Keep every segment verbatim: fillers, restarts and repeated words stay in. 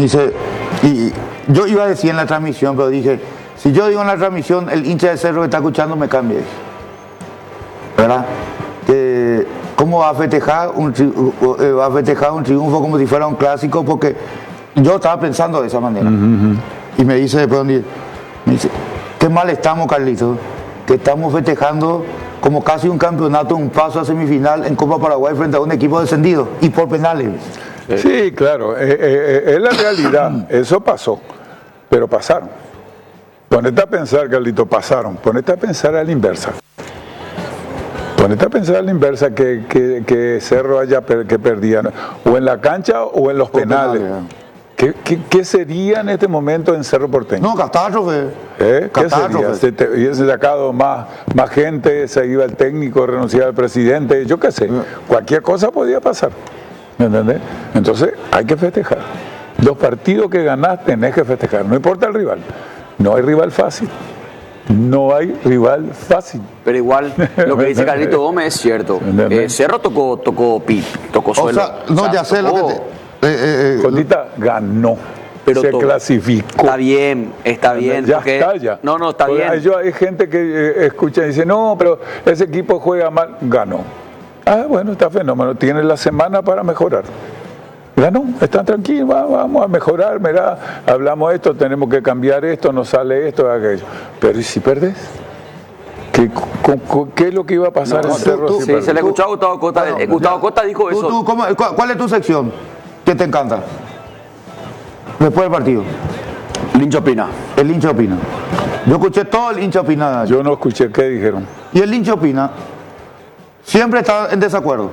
Me dice, y yo iba a decir en la transmisión, pero dije, si yo digo en la transmisión, el hincha de Cerro que está escuchando me cambia. ¿Verdad? Que, ¿Cómo va a festejar un, va a festejar un triunfo como si fuera un clásico? Porque yo estaba pensando de esa manera. Uh-huh. Y me dice después, me dice, qué mal estamos, Carlitos, que estamos festejando como casi un campeonato, un paso a semifinal en Copa Paraguay frente a un equipo descendido y por penales. Sí, claro, es, es, es la realidad, eso pasó, pero pasaron. Ponete a pensar, Carlito, pasaron, ponete a pensar a la inversa. Ponete a pensar a la inversa que, que, que Cerro haya per, que perdía, ¿no? O en la cancha o en los penales. penales ¿Qué, qué, ¿Qué sería en este momento en Cerro Porteño? No, catástrofe. ¿Eh? ¿Qué sería? Se te, hubiese sacado más, más gente, se iba el técnico, renunciaba el presidente, yo qué sé. Cualquier cosa podía pasar. ¿Me entendés? Entonces hay que festejar. Los partidos que ganás tenés que festejar, no importa el rival. No hay rival fácil. No hay rival fácil. Pero igual, lo que dice Carlito Gómez es cierto. Eh, Cerro tocó, tocó pip, tocó suelo. O sea, no, o sea, ya sé tocó, lo que te... Eh, eh, Jotita ganó. Pero se todo, clasificó. Está bien, está bien. Ya porque, está ya. No, no, está porque bien. Hay, yo, hay gente que eh, escucha y dice, no, pero ese equipo juega mal. Ganó. Ah, bueno, está fenómeno. Tiene la semana para mejorar. Ganó, están tranquilos, vamos a mejorar, mirá, hablamos esto, tenemos que cambiar esto, nos sale esto, aquello. Pero ¿y si perdés? ¿Qué, con, con, ¿Qué es lo que iba a pasar no, en Cerro? Tú, si sí, se le escuchó a Gustavo Costa. Bueno, Gustavo ya, Costa dijo tú, eso. Tú, ¿cómo, ¿Cuál es tu sección que te encanta? Después del partido. El hincha opina. El hincha opina. Yo escuché todo el hincha opina. Yo no escuché qué dijeron. Y el hincha opina siempre está en desacuerdo.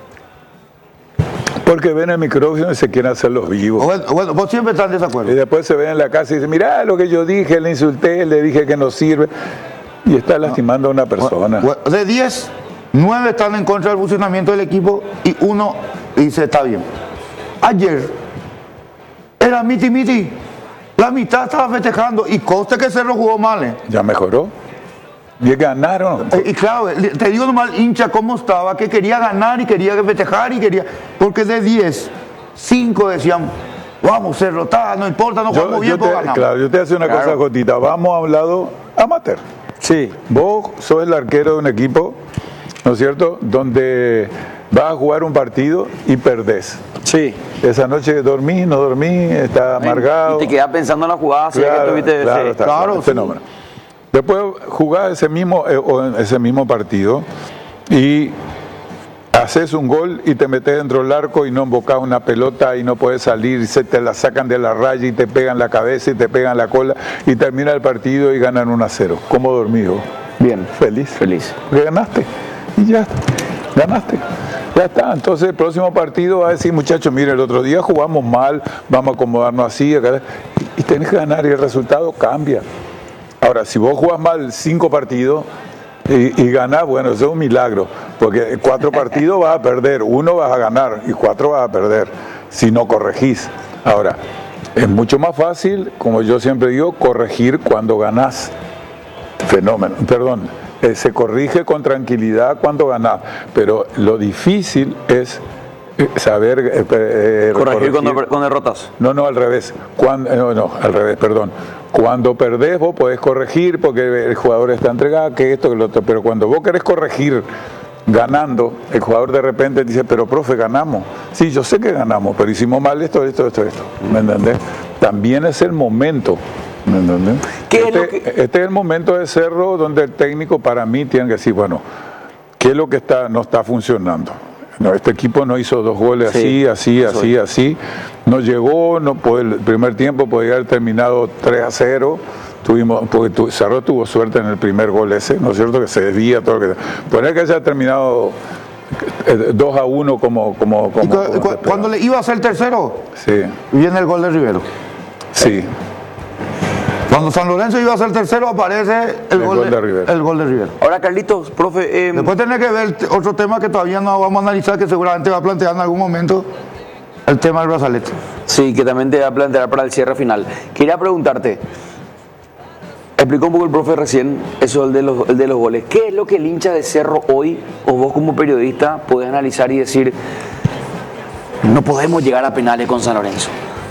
Porque ven el micrófono y se quieren hacer los vivos. Bueno, bueno, vos siempre estás en desacuerdo. Y después se ven en la casa y dicen, mirá lo que yo dije, le insulté, le dije que no sirve. Y está lastimando a una persona. Bueno, de diez, nueve están en contra del funcionamiento del equipo y uno dice, está bien. Ayer era miti miti. La mitad estaba festejando y conste que Cerro jugó mal. ¿eh? Ya mejoró. Y ganaron. Y, y claro, te digo nomás el hincha cómo estaba, que quería ganar y quería festejar y quería... Porque de diez, cinco decían, vamos Cerro, está, no importa, no jugamos bien, pues ganamos. Claro, yo te voy a hacer una claro. cosa, Jotita. Vamos a un lado amateur. Sí. Vos sos el arquero de un equipo, ¿no es cierto?, donde vas a jugar un partido y perdés. Sí. Esa noche dormís, no dormís, estás amargado. Y te quedás pensando en la jugada, claro, que tuviste claro, está, claro, claro, sí. fenómeno. Después jugás ese mismo, eh, ese mismo partido y haces un gol y te metes dentro del arco y no embocás una pelota y no puedes salir y se te la sacan de la raya y te pegan la cabeza y te pegan la cola y termina el partido y ganan uno a cero. ¿Cómo dormís vos? Bien. Feliz. Feliz. Porque ganaste y ya ganaste. Ya está. Entonces el próximo partido va a decir, muchachos, miren, el otro día jugamos mal, vamos a acomodarnos así y, y tenés que ganar y el resultado cambia. Ahora, si vos jugás mal cinco partidos y, y ganás, bueno, eso es un milagro, porque cuatro partidos vas a perder, uno vas a ganar y cuatro vas a perder, si no corregís. Ahora, es mucho más fácil, como yo siempre digo, corregir cuando ganás. Fenómeno, perdón, eh, se corrige con tranquilidad cuando ganás, pero lo difícil es saber eh, eh, corregir cuando, con derrotas. No, no, al revés. Cuando, no, no, al revés, perdón. Cuando perdés vos podés corregir porque el jugador está entregado, que esto, que lo otro, pero cuando vos querés corregir ganando, el jugador de repente dice, pero profe, ganamos. Sí, yo sé que ganamos, pero hicimos mal esto, esto, esto, esto. ¿Me entendés? También es el momento. ¿Me entendés? ¿Qué este, es lo que... este es el momento de Cerro donde el técnico para mí tiene que decir, bueno, ¿qué es lo que está, no está funcionando? No, este equipo no hizo dos goles sí, así, así, así, así. No llegó, no puede, el primer tiempo podía haber terminado tres a cero. Tuvimos, porque tu, Cerro tuvo suerte en el primer gol ese, ¿no es cierto? Que se desvía todo lo que. Puede que haya terminado dos a uno como. como, como, ¿Y cu como cu cuando le iba a ser tercero? Sí. Viene el gol de Rivero. Sí. Cuando San Lorenzo iba a ser tercero aparece el, el, gol, gol, de, de Rivero. el gol de Rivero. Ahora, Carlitos, profe... Eh... Después tenés que ver otro tema que todavía no vamos a analizar, que seguramente va a plantear en algún momento, el tema del brazalete. Sí, que también te va a plantear para el cierre final. Quería preguntarte, explicó un poco el profe recién eso el de, los, el de los goles. ¿Qué es lo que el hincha de Cerro hoy, o vos como periodista, podés analizar y decir, no podemos llegar a penales con San Lorenzo?